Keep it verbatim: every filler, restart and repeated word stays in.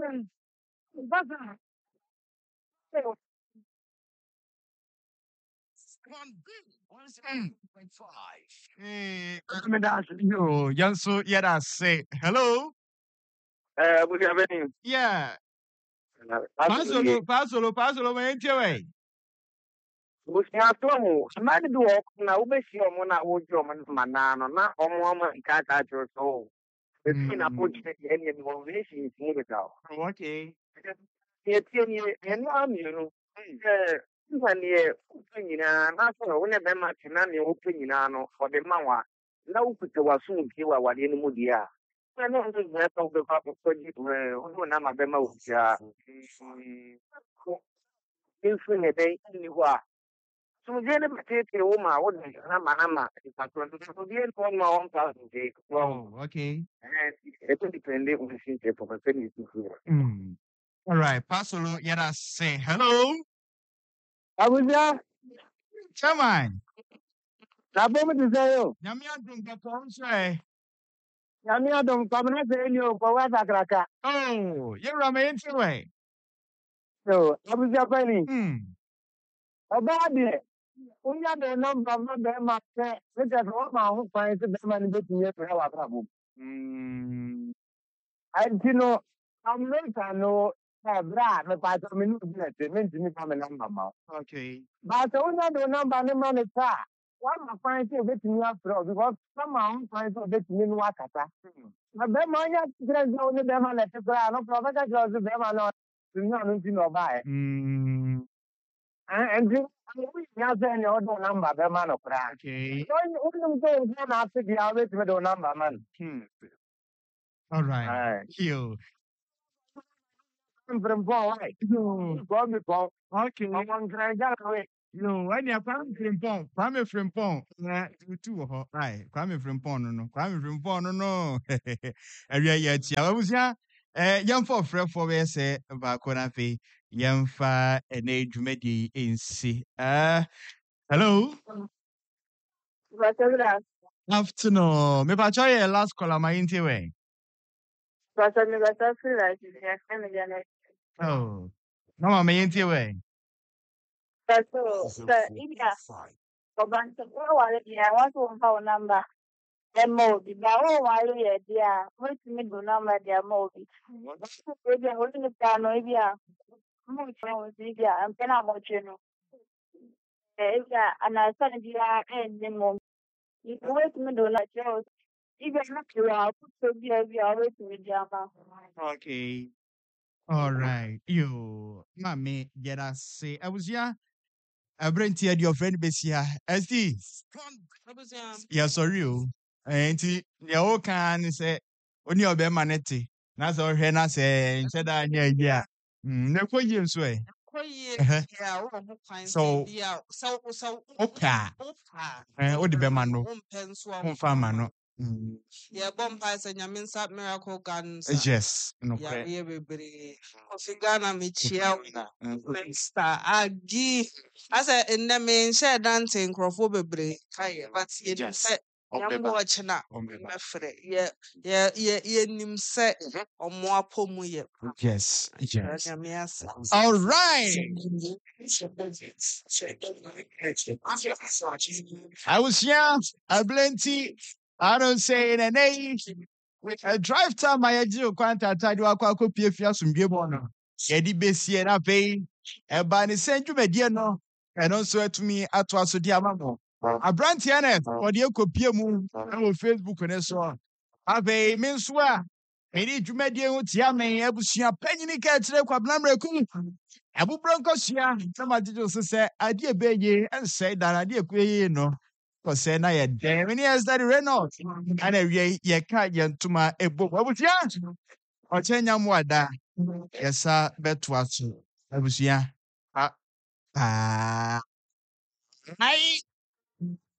Hey, yo, Yanso, yeah, say hello. Uh, we have any. Yeah, Absolutely. Pasolo, Pasolo, Pasolo, man, way. Busiato, somebody do walk now, we see a mona wood German manano, not on woman cat at your soul. The thing I put any innovation is moving out. Okay. It's in you, and I'm you know. When you're opening, and that's when I'm not in any opening for the Mawa. Now, put the soon kill what in Mudia. I know the rest of the papa project where one of my demo. Infinite, anywhere. So then take a woman, I wouldn't have my number. If I could get one more one thousand take. Well, Oh, okay. it will depend on the city for a penny to hear. Mm. All right, Pasolo, yeah, say hello. I was there. Chairman, I promise to say, oh, Yamia Dunga say. Yamia don't come and say you for what I crack. Oh, you're a man, way. So, I was your penny. Hmm. About it. We had a number of them up there. Let us all my own finds the man get me to have a problem. Mm. I do know, I'm later, no. Brad, my part of me, meant to me from a number. Okay. But I don't know number no man is far. One my friends say get me up from because some of my friends say get me in Wakata. But then my friends only them and let the ground. No problem. I just them and not to know no buy. Mm. And you have any other number, the man of crack. Okay. So you wouldn't go after the average with the number, man. Hmm. All right. You. I'm from Paul, right? No. Go before. Okay. I'm on Grand Gallery. No, when you're Kwame Frimpong, Kwame Frimpong, na two ho, right? Kwame Frimpong, no, no, Kwame Frimpong, no, no. Area yet, ya was ya, eh, young for friend for we say about Konafi, young fa and age medi in see. Uh, hello, Pastor, afternoon. Me pa choy last call my way. Pastor, me Pastor feel like it's yeah, I'm gonna. Oh, no, my way. Pastor, sir, India, for bank, oh, I want to have a number. The mode, the oh, why you dear, wait me do number their mode. Maybe I'm holding the piano, maybe I'm maybe I'm gonna watch you know. Yeah, and I said, yeah, and the mom. You wait me do like yours. If you're not sure, I'll put so be a wait me, dear. Okay. All right. You, mommy, get us say, I was ya. I bring to your friend Bessia. As this. Yeah, sorry. Oh. And the old can say, when you're be maneti. That's all Hena say, instead of yeah, yeah. Never you sway. So, okay. Eh, what the Bemano? On farmer, no. Yeah, bomba say nyaminsa miracle guns. Yes. No, Yeah, we bebree. Kofi Ghana me chia star agi. I said in the main share dancing nkrofo bebree. Kai, but you just say nyambo ochina mefre. Yeah, yeah, yeah, yeah nim say omo apomu ye. yes. Yes. Nyamiasa. All right. I was young, I plenty. I don't say in an age. A drive time, my dear, quanta tadi wa kwa ko pie fia sumdie bo no. Ye di besie na pay. E ba ni senju me die no. E no so atumi ato aso di amamo. Abranti ene, o de ko pie mu na wo Facebook ne so. Abe me nso a me di dwumadie ho tia me abusua panyini ka kire kwa blamre ku. Abubro nkosua na ma didi so se ade ebeye ense dara ade ekuye no. Ko se na ye dem ni as that Renault. Ana wie ye ka ye ntuma ebo. Abusua. Ochenya mu ada. Yesa beto aso. Abusua. Ah. Ah. Ai.